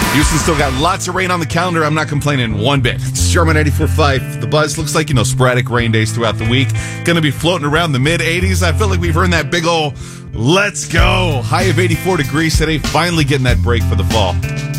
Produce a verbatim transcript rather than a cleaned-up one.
Houston still got lots of rain on the calendar. I'm not complaining one bit. It's Sherman ninety-four point five. The Buzz looks like, you know, sporadic rain days throughout the week. Going to be floating around the mid eighties. I feel like we've earned that big ol' let's go. High of eighty-four degrees today. Finally getting that break for the fall.